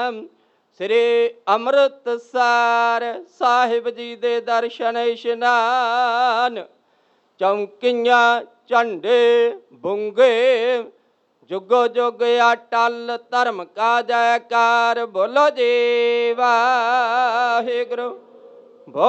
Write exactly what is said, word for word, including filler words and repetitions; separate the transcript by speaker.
Speaker 1: ਸ੍ਰੀ ਅੰਮ੍ਰਿਤਸਰ ਸਾਹਿਬ ਜੀ ਦੇ ਦਰਸ਼ਨ ਇਸ਼ਨਾਨ। ਚੌਂਕੀਆਂ ਝੰਡੇ ਬੁੰਗੇ, ਜੁਗੋ ਜੁਗ ਅਟਲ ਧਰਮ ਕਾ ਜੈਕਾਰ। ਬੋਲੋ ਜੀ ਵਾਹਿਗੁਰੂ।